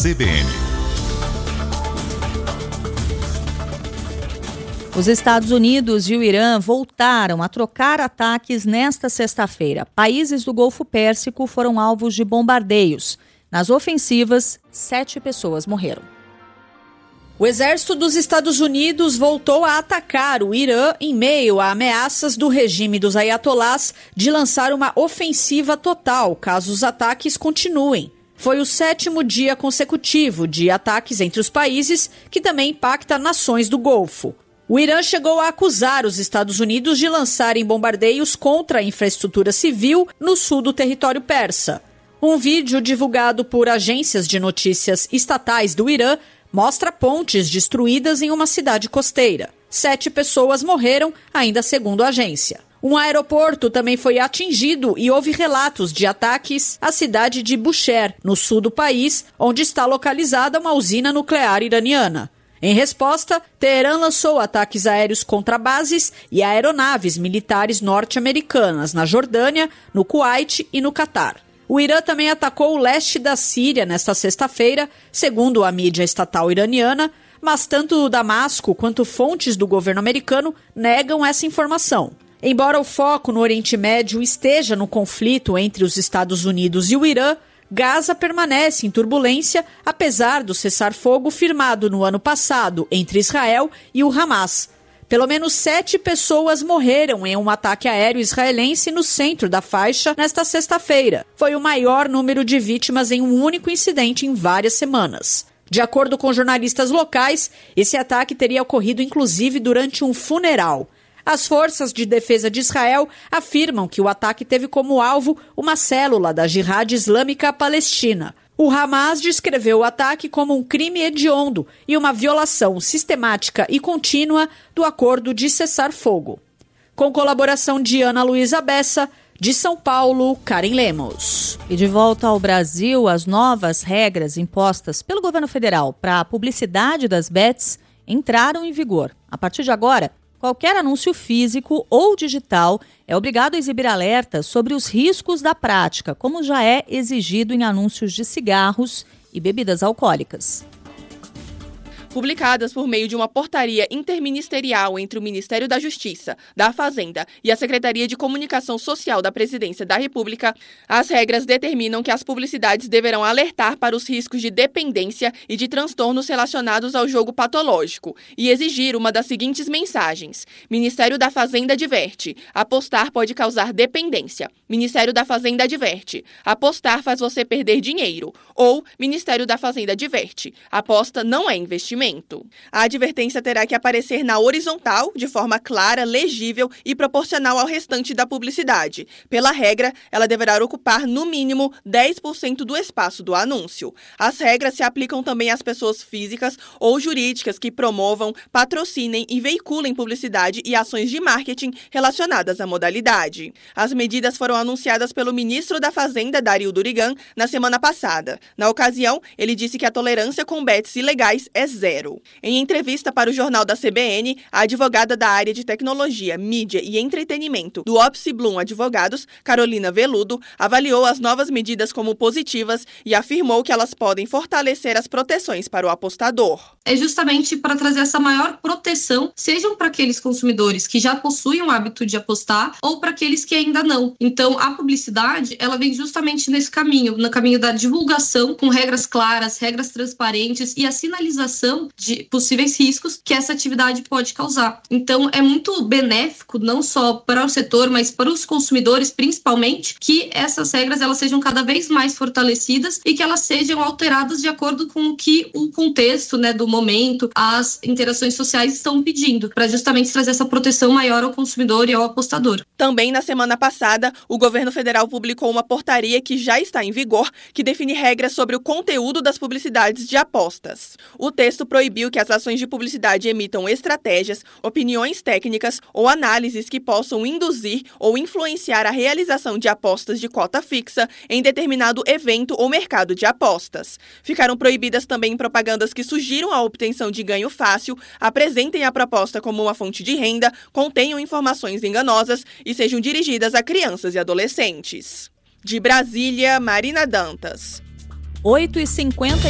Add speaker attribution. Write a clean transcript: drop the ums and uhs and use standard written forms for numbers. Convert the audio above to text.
Speaker 1: CBN.
Speaker 2: Os Estados Unidos e o Irã voltaram a trocar ataques nesta sexta-feira. Países do Golfo Pérsico foram alvos de bombardeios. Nas ofensivas, 7 pessoas morreram. O exército dos Estados Unidos voltou a atacar o Irã em meio a ameaças do regime dos ayatolás de lançar uma ofensiva total caso os ataques continuem. Foi o 7º dia consecutivo de ataques entre os países, que também impacta nações do Golfo. O Irã chegou a acusar os Estados Unidos de lançarem bombardeios contra a infraestrutura civil no sul do território persa. Um vídeo divulgado por agências de notícias estatais do Irã mostra pontes destruídas em uma cidade costeira. 7 pessoas morreram, ainda segundo a agência. Um aeroporto também foi atingido e houve relatos de ataques à cidade de Bushehr, no sul do país, onde está localizada uma usina nuclear iraniana. Em resposta, Teherã lançou ataques aéreos contra bases e aeronaves militares norte-americanas na Jordânia, no Kuwait e no Catar. O Irã também atacou o leste da Síria nesta sexta-feira, segundo a mídia estatal iraniana, mas tanto Damasco quanto fontes do governo americano negam essa informação. Embora o foco no Oriente Médio esteja no conflito entre os Estados Unidos e o Irã, Gaza permanece em turbulência, apesar do cessar-fogo firmado no ano passado entre Israel e o Hamas. Pelo menos 7 pessoas morreram em um ataque aéreo israelense no centro da faixa nesta sexta-feira. Foi o maior número de vítimas em um único incidente em várias semanas. De acordo com jornalistas locais, esse ataque teria ocorrido inclusive durante um funeral. As forças de defesa de Israel afirmam que o ataque teve como alvo uma célula da Jihad Islâmica Palestina. O Hamas descreveu o ataque como um crime hediondo e uma violação sistemática e contínua do acordo de cessar-fogo. Com colaboração de Ana Luísa Bessa, de São Paulo, Karen Lemos. E de volta ao Brasil, as novas regras impostas pelo governo federal para a publicidade das bets entraram em vigor. A partir de agora, qualquer anúncio físico ou digital é obrigado a exibir alertas sobre os riscos da prática, como já é exigido em anúncios de cigarros e bebidas alcoólicas.
Speaker 3: Publicadas por meio de uma portaria interministerial entre o Ministério da Justiça, da Fazenda e a Secretaria de Comunicação Social da Presidência da República, as regras determinam que as publicidades deverão alertar para os riscos de dependência e de transtornos relacionados ao jogo patológico e exigir uma das seguintes mensagens: Ministério da Fazenda adverte, apostar pode causar dependência. Ministério da Fazenda adverte, apostar faz você perder dinheiro. Ou Ministério da Fazenda adverte, aposta não é investimento. A advertência terá que aparecer na horizontal, de forma clara, legível e proporcional ao restante da publicidade. Pela regra, ela deverá ocupar, no mínimo, 10% do espaço do anúncio. As regras se aplicam também às pessoas físicas ou jurídicas que promovam, patrocinem e veiculem publicidade e ações de marketing relacionadas à modalidade. As medidas foram anunciadas pelo ministro da Fazenda, Dario Durigan, na semana passada. Na ocasião, ele disse que a tolerância com bets ilegais é zero. Em entrevista para o Jornal da CBN, a advogada da área de tecnologia, mídia e entretenimento do Opsi Bloom Advogados, Carolina Veludo, avaliou as novas medidas como positivas e afirmou que elas podem fortalecer as proteções para o apostador.
Speaker 4: É justamente para trazer essa maior proteção, sejam para aqueles consumidores que já possuem o hábito de apostar ou para aqueles que ainda não. Então, a publicidade, ela vem justamente nesse caminho, no caminho da divulgação, com regras claras, regras transparentes e a sinalização de possíveis riscos que essa atividade pode causar. Então, é muito benéfico, não só para o setor, mas para os consumidores, principalmente, que essas regras elas sejam cada vez mais fortalecidas e que elas sejam alteradas de acordo com o que o contexto, do momento, as interações sociais estão pedindo, para justamente trazer essa proteção maior ao consumidor e ao apostador.
Speaker 3: Também na semana passada, o governo federal publicou uma portaria que já está em vigor, que define regras sobre o conteúdo das publicidades de apostas. O texto proibiu que as ações de publicidade emitam estratégias, opiniões técnicas ou análises que possam induzir ou influenciar a realização de apostas de cota fixa em determinado evento ou mercado de apostas. Ficaram proibidas também propagandas que sugiram a obtenção de ganho fácil, apresentem a proposta como uma fonte de renda, contenham informações enganosas e sejam dirigidas a crianças e adolescentes. De Brasília, Marina Dantas.
Speaker 2: 8h50.